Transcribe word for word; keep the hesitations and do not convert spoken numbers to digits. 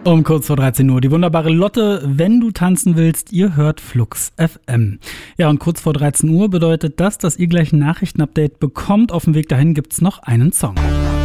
Um kurz vor dreizehn Uhr, die wunderbare Lotte, wenn du tanzen willst, ihr hört Flux F M. Ja, und kurz vor dreizehn Uhr bedeutet das, dass ihr gleich ein Nachrichtenupdate bekommt. Auf dem Weg dahin gibt's noch einen Song.